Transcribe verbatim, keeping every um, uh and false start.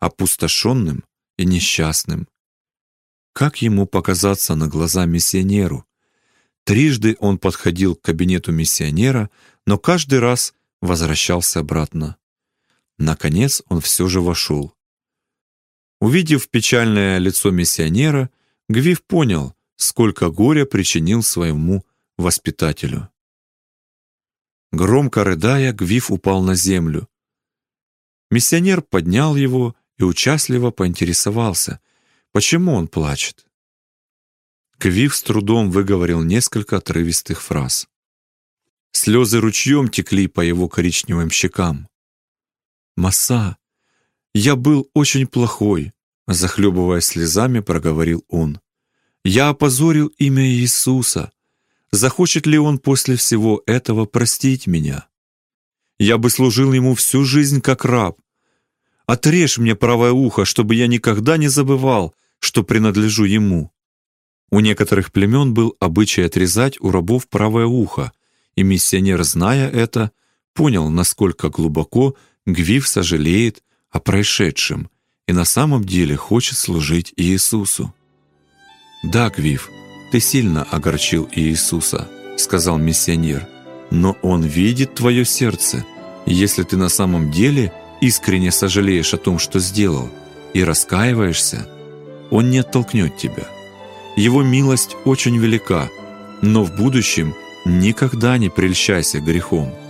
опустошенным и несчастным. Как ему показаться на глаза миссионеру? Трижды он подходил к кабинету миссионера, но каждый раз возвращался обратно. Наконец он все же вошел. Увидев печальное лицо миссионера, Гвиф понял, сколько горя причинил своему воспитателю. Громко рыдая, Гвиф упал на землю. Миссионер поднял его и участливо поинтересовался, почему он плачет. Гвиф с трудом выговорил несколько отрывистых фраз. Слезы ручьем текли по его коричневым щекам. «Маса, я был очень плохой», — захлебываясь слезами, проговорил он. «Я опозорил имя Иисуса. Захочет ли Он после всего этого простить меня? Я бы служил Ему всю жизнь как раб. Отрежь мне правое ухо, чтобы я никогда не забывал, что принадлежу Ему». У некоторых племен был обычай отрезать у рабов правое ухо, и миссионер, зная это, понял, насколько глубоко Гвиф сожалеет о происшедшем и на самом деле хочет служить Иисусу. «Да, Гвиф, ты сильно огорчил Иисуса», — сказал миссионер, «но Он видит твое сердце, и если ты на самом деле искренне сожалеешь о том, что сделал, и раскаиваешься, Он не оттолкнет тебя. Его милость очень велика, но в будущем никогда не прельщайся грехом.